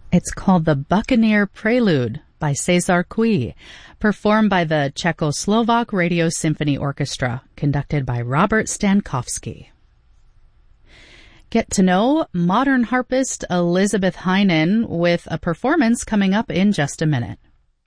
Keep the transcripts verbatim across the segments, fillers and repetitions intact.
It's called the Buccaneer Prelude by Cesar Cui, performed by the Czechoslovak Radio Symphony Orchestra, conducted by Robert Stankowski. Get to know modern harpist Elizabeth Heinen with a performance coming up in just a minute.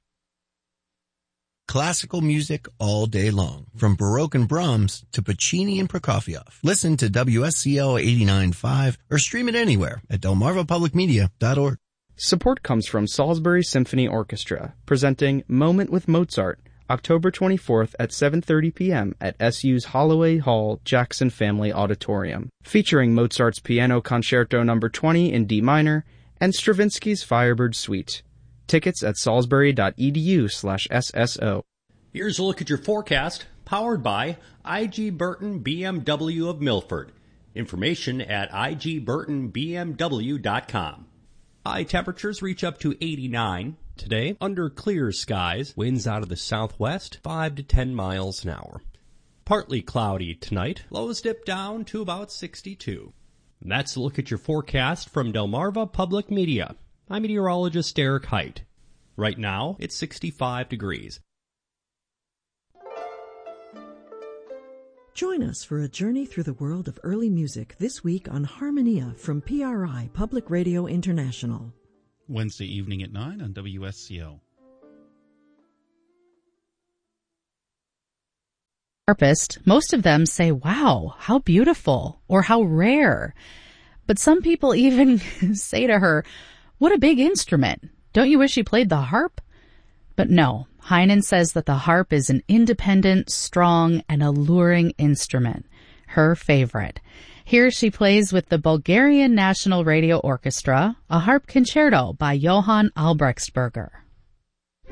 Classical music all day long, from Baroque and Brahms to Puccini and Prokofiev. Listen to W S C L eighty-nine point five or stream it anywhere at delmarva public media dot org. Support comes from Salisbury Symphony Orchestra, presenting Moment with Mozart, October twenty-fourth at seven thirty p.m. at S U's Holloway Hall Jackson Family Auditorium, featuring Mozart's Piano Concerto number twenty in D minor and Stravinsky's Firebird Suite. Tickets at salisbury.edu slash SSO. Here's a look at your forecast, powered by I G Burton B M W of Milford. Information at I G burton B M W dot com. High temperatures reach up to eighty-nine. Today, under clear skies, winds out of the southwest, five to ten miles an hour. Partly cloudy tonight, lows dip down to about sixty-two. And that's a look at your forecast from Delmarva Public Media. I'm meteorologist Eric Height. Right now, it's sixty-five degrees. Join us for a journey through the world of early music this week on Harmonia from P R I Public Radio International. Wednesday evening at nine on W S C O. Harpist, most of them say, wow, how beautiful, or how rare. But some people even say to her, what a big instrument. Don't you wish you played the harp? But no, Heinen says that the harp is an independent, strong, and alluring instrument. Her favorite. Here she plays with the Bulgarian National Radio Orchestra, a harp concerto by Johann Albrechtsberger.